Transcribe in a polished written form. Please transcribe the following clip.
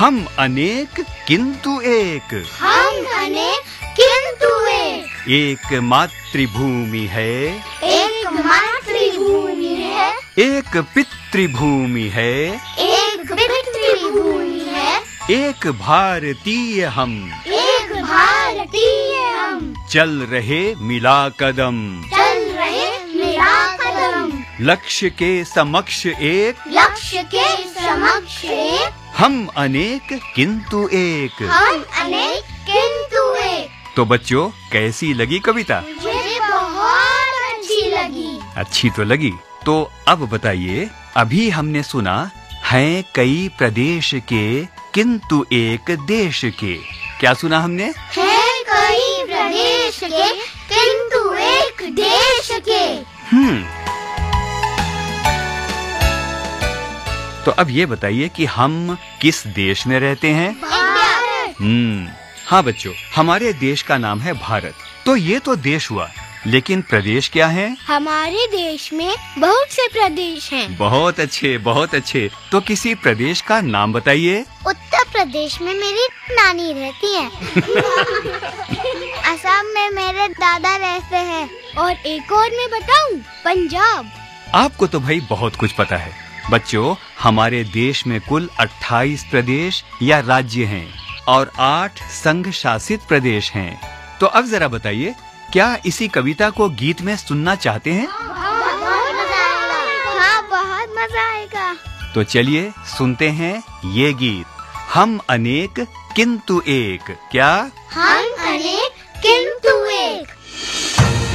हम अनेक किंतु एक। हम अनेक किंतु एक। एक मातृभूमि है, एक मातृभूमि है, एक पितृभूमि है, एक पितृभूमि है, एक भारतीय हम, एक भारतीय हम। चल रहे मिला कदम, चल रहे मिला कदम। लक्ष्य के समक्ष एक, लक्ष्य के समक्ष एक। हम अनेक किंतु एक। हम अनेक किंतु एक। तो बच्चों, कैसी लगी कविता? मुझे बहुत अच्छी लगी। अच्छी तो लगी। तो अब बताइए, अभी हमने सुना हैं कई प्रदेश के किंतु एक देश के। क्या सुना हमने? है कई प्रदेश के किंतु एक देश के। तो अब ये बताइए कि हम किस देश में रहते हैं? भारत। हाँ बच्चों, हमारे देश का नाम है भारत। तो ये तो देश हुआ, लेकिन प्रदेश क्या है? हमारे देश में बहुत से प्रदेश हैं। बहुत अच्छे, बहुत अच्छे। तो किसी प्रदेश का नाम बताइए। उत्तर प्रदेश में मेरी नानी रहती है। असम में मेरे दादा रहते हैं। और एक और मैं बताऊं, पंजाब। आपको तो भाई बहुत कुछ पता है। बच्चों, हमारे देश में कुल 28 प्रदेश या राज्य हैं और 8 संघ शासित प्रदेश हैं। तो अब जरा बताइए, क्या इसी कविता को गीत में सुनना चाहते हैं? बहुत मजा आएगा। हाँ, बहुत मजा आएगा। तो चलिए सुनते हैं ये गीत। हम अनेक किंतु एक। क्या? हम